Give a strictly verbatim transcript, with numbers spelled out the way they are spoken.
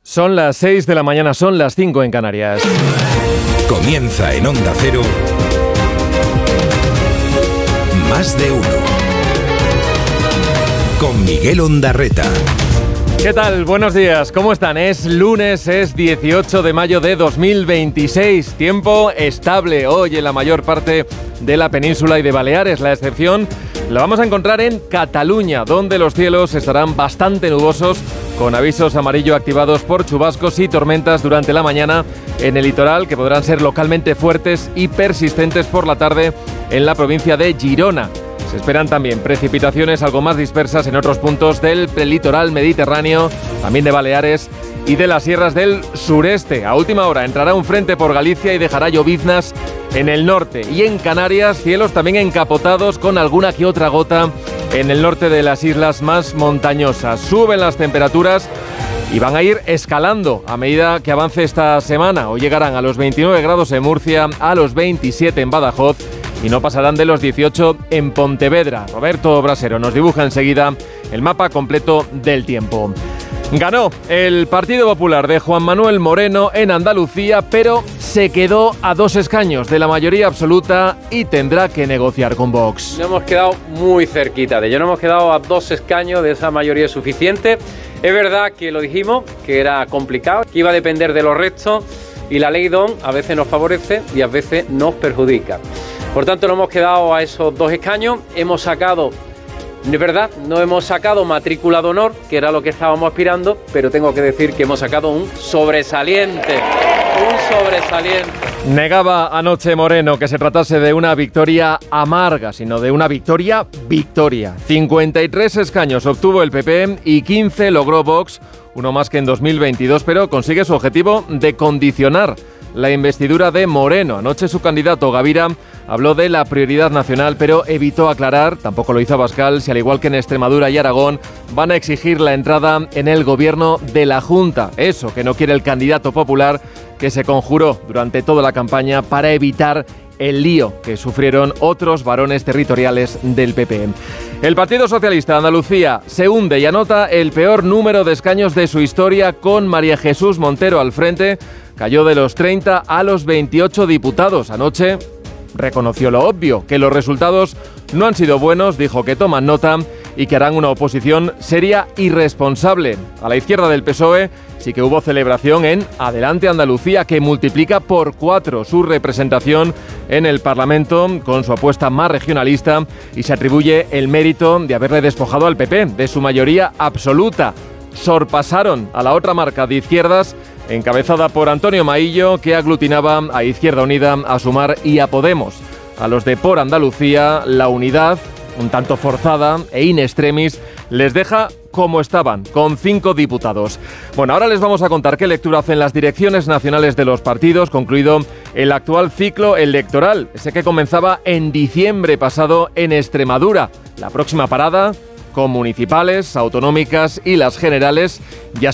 Son las seis de la mañana, son las cinco en Canarias. Comienza en Onda Cero. Más de uno. Con Miguel Ondarreta. ¿Qué tal? Buenos días, ¿cómo están? Es lunes, es dieciocho de mayo de dos mil veintiséis. Tiempo estable hoy en la mayor parte de la península y de Baleares. La excepción la vamos a encontrar en Cataluña, donde los cielos estarán bastante nubosos, con avisos amarillo activados por chubascos y tormentas durante la mañana en el litoral, que podrán ser localmente fuertes y persistentes por la tarde en la provincia de Girona. Se esperan también precipitaciones algo más dispersas en otros puntos del prelitoral mediterráneo, también de Baleares y de las sierras del sureste. A última hora entrará un frente por Galicia y dejará lloviznas en el norte. Y en Canarias, cielos también encapotados con alguna que otra gota en el norte de las islas más montañosas. Suben las temperaturas y van a ir escalando a medida que avance esta semana. Hoy llegarán a los veintinueve grados en Murcia, a los veintisiete en Badajoz y no pasarán de los dieciocho en Pontevedra. Roberto Brasero nos dibuja enseguida el mapa completo del tiempo. Ganó el Partido Popular de Juan Manuel Moreno en Andalucía, pero se quedó a dos escaños de la mayoría absoluta y tendrá que negociar con Vox. Nos hemos quedado muy cerquita de ello, nos hemos quedado a dos escaños de esa mayoría suficiente. Es verdad que lo dijimos, que era complicado, que iba a depender de los restos, y la ley D O N a veces nos favorece y a veces nos perjudica. Por tanto, nos hemos quedado a esos dos escaños, hemos sacado... Es verdad, no hemos sacado matrícula de honor, que era lo que estábamos aspirando, pero tengo que decir que hemos sacado un sobresaliente, un sobresaliente. Negaba anoche Moreno que se tratase de una victoria amarga, sino de una victoria victoria. cincuenta y tres escaños obtuvo el P P y quince logró Vox, uno más que en dos mil veintidós, pero consigue su objetivo de condicionar la investidura de Moreno. Anoche su candidato Gavira habló de la prioridad nacional, pero evitó aclarar, tampoco lo hizo Abascal, si al igual que en Extremadura y Aragón van a exigir la entrada en el gobierno de la Junta. Eso que no quiere el candidato popular, que se conjuró durante toda la campaña para evitar el lío que sufrieron otros varones territoriales del P P. El Partido Socialista de Andalucía se hunde y anota el peor número de escaños de su historia, con María Jesús Montero al frente. Cayó de los treinta a los veintiocho diputados. Anoche reconoció lo obvio, que los resultados no han sido buenos, dijo que toman nota y que harán una oposición seria y responsable. A la izquierda del P S O E sí que hubo celebración en Adelante Andalucía, que multiplica por cuatro su representación en el Parlamento con su apuesta más regionalista, y se atribuye el mérito de haberle despojado al P P de su mayoría absoluta. Sorpasaron a la otra marca de izquierdas, encabezada por Antonio Maillo, que aglutinaba a Izquierda Unida, a Sumar y a Podemos. A los de Por Andalucía, la unidad, un tanto forzada e in extremis, les deja como estaban, con cinco diputados. Bueno, ahora les vamos a contar qué lectura hacen las direcciones nacionales de los partidos, concluido el actual ciclo electoral, ese que comenzaba en diciembre pasado en Extremadura. La próxima parada, con municipales, autonómicas y las generales, ya